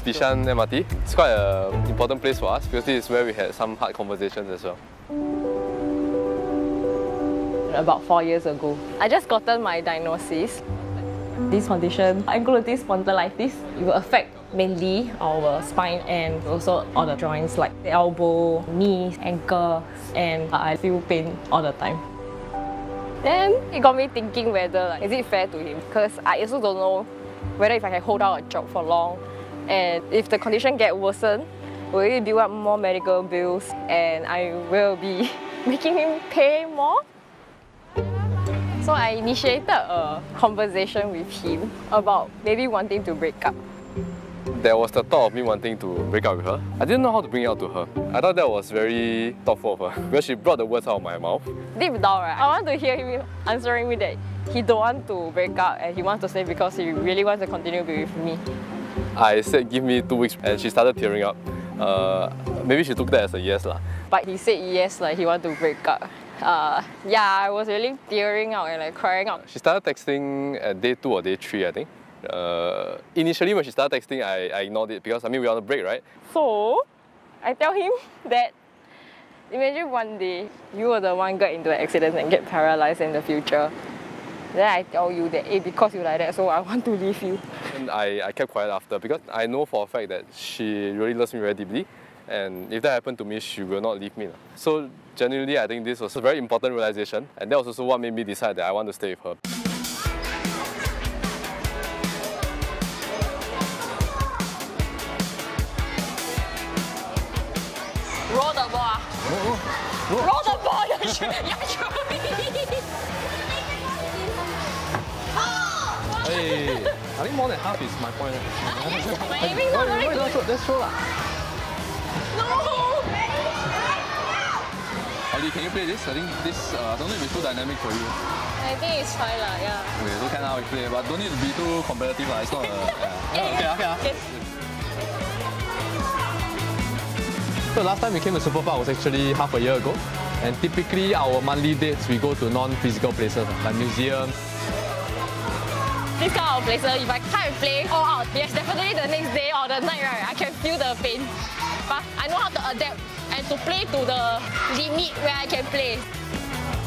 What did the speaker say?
Bishan MRT. It's quite an important place for us because this is where we had some hard conversations as well. About 4 years ago, I just gotten my diagnosis. This condition, ankylosing spondylitis, it will affect mainly our spine and also all the joints like the elbow, knees, ankle, and I feel pain all the time. Then it got me thinking whether is it fair to him, because I also don't know whether if I can hold out a job for long, and if the condition get worsened, will it build up more medical bills and I will be making him pay more? So I initiated a conversation with him about maybe wanting to break up. There was the thought of me wanting to break up with her. I didn't know how to bring it out to her. I thought that was very thoughtful of her because she brought the words out of my mouth. Deep down, right, I want to hear him answering me that he don't want to break up and he wants to stay because he really wants to continue to be with me. I said give me 2 weeks and she started tearing up. Maybe she took that as a yes lah. But he said yes, like he want to break up. Yeah, I was really tearing out and like crying out. She started texting at day 2 or day 3, I think. Initially when she started texting, I ignored it because I mean we're on a break, right? So, I tell him that imagine one day you were the one get into an accident and get paralyzed in the future. Then I tell you that, hey, because you like that, so I want to leave you. And I kept quiet after because I know for a fact that she really loves me very deeply. And if that happened to me, she will not leave me. So genuinely, I think this was a very important realization, and that was also what made me decide that I want to stay with her. Roll the ball. Roll the ball. You're throwing. Hey, I think more than half is my point. My aiming not very good. Let's throw lah. No! Ali, can you play this? I think this, I don't know if it's too dynamic for you. I think it's fine lah, yeah. Okay, so can now we play, but don't need to be too competitive lah. It's not okay. So last time we came to Superpark was actually half a year ago. And typically our monthly dates, we go to non-physical places like museums. This kind of places, if I can't play all out, yes, definitely the next day or the night, right, I can feel the pain. But I know how to adapt and to play to the limit where I can play.